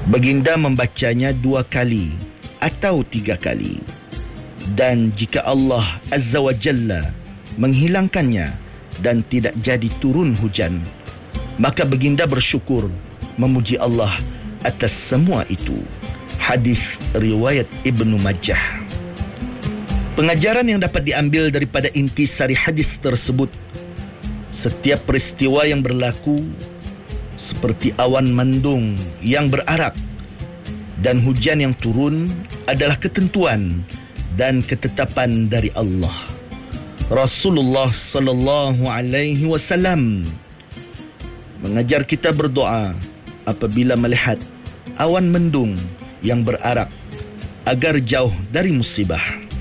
Baginda membacanya 2 kali atau 3 kali. Dan jika Allah Azza wa Jalla menghilangkannya dan tidak jadi turun hujan, maka baginda bersyukur memuji Allah atas semua itu. Hadis riwayat Ibnu Majah. Pengajaran yang dapat diambil daripada intisari hadis tersebut, setiap peristiwa yang berlaku seperti awan mendung yang berarak dan hujan yang turun adalah ketentuan dan ketetapan dari Allah. Rasulullah sallallahu alaihi wasallam mengajar kita berdoa apabila melihat awan mendung yang berarak agar jauh dari musibah.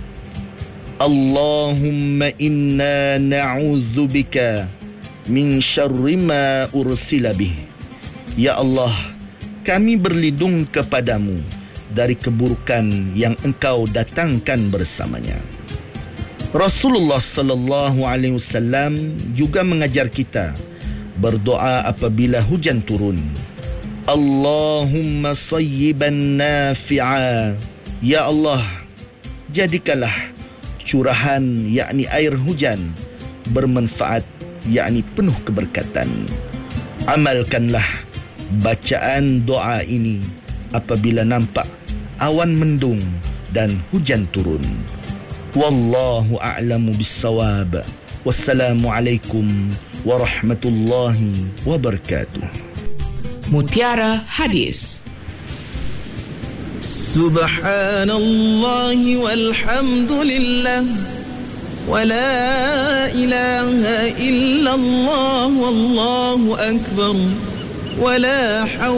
Allahumma inna na'udzubika min syarri ma ursila bih. Ya Allah, kami berlindung kepadamu dari keburukan yang engkau datangkan bersamanya. Rasulullah sallallahu alaihi wasallam juga mengajar kita berdoa apabila hujan turun. Allahumma sayyiban nafi'a. Ya Allah, jadikanlah curahan yakni air hujan bermanfaat yakni penuh keberkatan. Amalkanlah bacaan doa ini apabila nampak awan mendung dan hujan turun. Wallahu a'lamu bis-shawab. Wassalamualaikum warahmatullahi wabarakatuh. Mutiara Hadis. Subhanallah walhamdulillah wa la ilaha illallah wallahu akbar wa la